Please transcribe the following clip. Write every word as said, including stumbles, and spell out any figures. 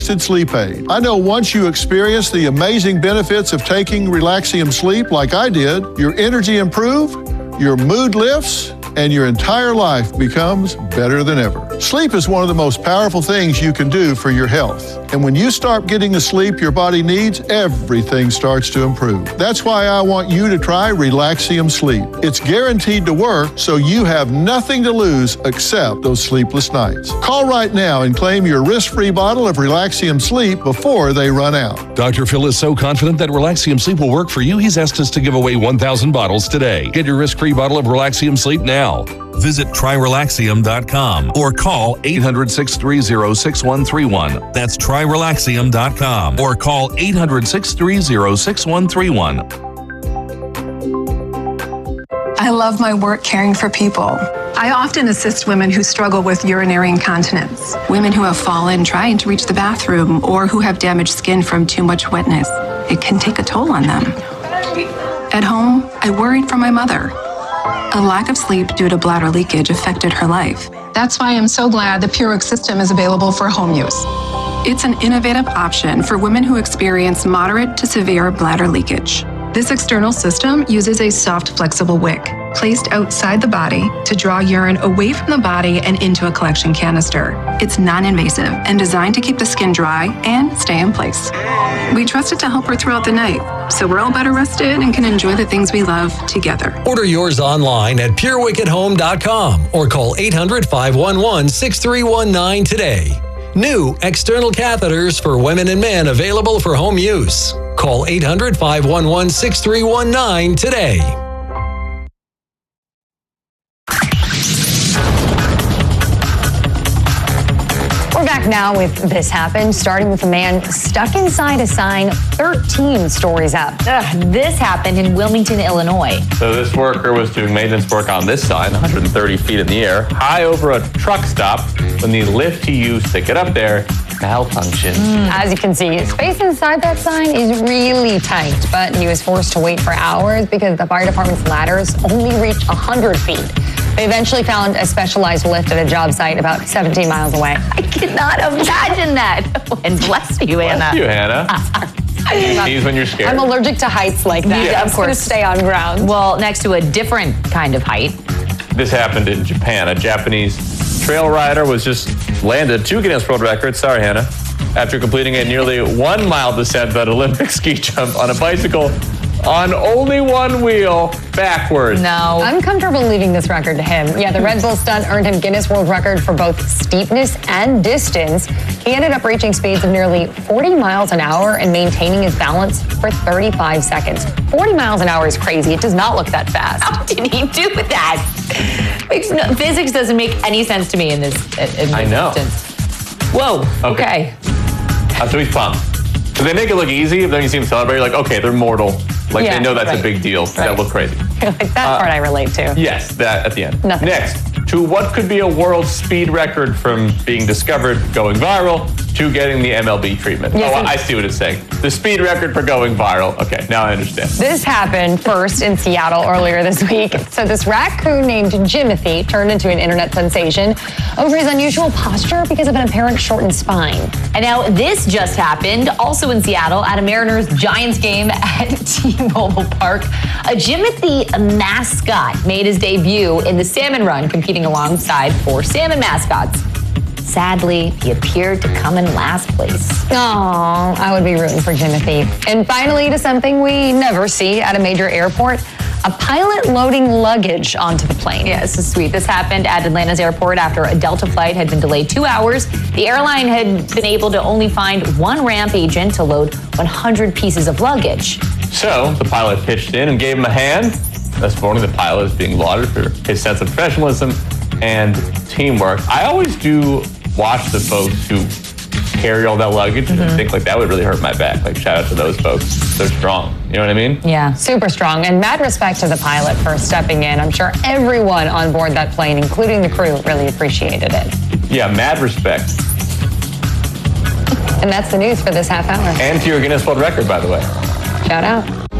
sleep aid. I know once you experience the amazing benefits of taking Relaxium Sleep like I did, your energy improves, your mood lifts, and your entire life becomes better than ever. Sleep is one of the most powerful things you can do for your health. And when you start getting the sleep your body needs, everything starts to improve. That's why I want you to try Relaxium Sleep. It's guaranteed to work, so you have nothing to lose except those sleepless nights. Call right now and claim your risk-free bottle of Relaxium Sleep before they run out. Doctor Phil is so confident that Relaxium Sleep will work for you, he's asked us to give away one thousand bottles today. Get your risk-free bottle of Relaxium Sleep now. Visit try relaxium dot com or call eight hundred, six three zero, six one three one. That's try relaxium dot com or call eight hundred, six three zero, six one three one. I love my work caring for people. I often assist women who struggle with urinary incontinence, women who have fallen trying to reach the bathroom, or who have damaged skin from too much wetness. It can take a toll on them. At home, I worried for my mother. A lack of sleep due to bladder leakage affected her life. That's why I'm so glad the PureWick system is available for home use. It's an innovative option for women who experience moderate to severe bladder leakage. This external system uses a soft, flexible wick placed outside the body to draw urine away from the body and into a collection canister. It's non-invasive and designed to keep the skin dry and stay in place. We trust it to help her throughout the night, so we're all better rested and can enjoy the things we love together. Order yours online at pure wick at home dot com or call eight hundred, five one one, six three one nine today. New external catheters for women and men available for home use. Call eight hundred, five one one, six three one nine today. We're back now with This Happened, starting with a man stuck inside a sign thirteen stories up. Ugh, this happened in Wilmington, Illinois. So this worker was doing maintenance work on this sign, one hundred thirty feet in the air, high over a truck stop, when the lift he used to get up there malfunctioned. Mm. As you can see, space inside that sign is really tight, but he was forced to wait for hours because the fire department's ladders only reach one hundred feet. They eventually found a specialized lift at a job site about seventeen miles away. I cannot imagine that. And bless you, Bless Anna. you, Hannah. Sneeze when you're scared. I'm allergic to heights like that. Yeah, I'm of course. going to stay on ground. Well, next to a different kind of height. This happened in Japan. A Japanese trail rider was just landed two Guinness World Records, sorry Hannah, after completing a nearly one mile descent at Olympic ski jump on a bicycle on only one wheel backwards. No. I'm comfortable leaving this record to him. Yeah, the Red Bull stunt earned him Guinness World Record for both steepness and distance. He ended up reaching speeds of nearly forty miles an hour and maintaining his balance for thirty-five seconds. forty miles an hour is crazy. It does not look that fast. How did he do that? Makes no, physics doesn't make any sense to me in this, in this I know. instance. Whoa, okay. Okay. Uh, so he's pumped. So they make it look easy, but then you see him celebrate, you're like, okay, they're mortal. Like, Yeah, they know that's right. a big deal. Right. That look crazy. Like that Uh, part I relate to. Yes, that at the end. Nothing. Next, to what could be a world speed record from being discovered, going viral, to getting the M L B treatment. Yes, oh, and- I see what it's saying. The speed record for going viral. Okay, now I understand. This happened first in Seattle earlier this week. So this raccoon named Jimothy turned into an internet sensation over his unusual posture because of an apparent shortened spine. And now this just happened, also in Seattle, at a Mariners Giants game at T-Mobile Park. A Jimothy mascot made his debut in the Salmon Run, competing alongside four salmon mascots. Sadly, he appeared to come in last place. Oh, I would be rooting for Jimothy. And finally, to something we never see at a major airport, a pilot loading luggage onto the plane. Yeah, this is sweet. This happened at Atlanta's airport after a Delta flight had been delayed two hours. The airline had been able to only find one ramp agent to load one hundred pieces of luggage. So the pilot pitched in and gave him a hand. This morning, the pilot is being lauded for his sense of professionalism and teamwork. I always do watch the folks who carry all that luggage mm-hmm. and think like that would really hurt my back. Like shout out to those folks. They're strong. You know what I mean? Yeah, super strong. And mad respect to the pilot for stepping in. I'm sure everyone on board that plane, including the crew, really appreciated it. Yeah, mad respect. And that's the news for this half hour. And to your Guinness World Record, by the way. Shout out.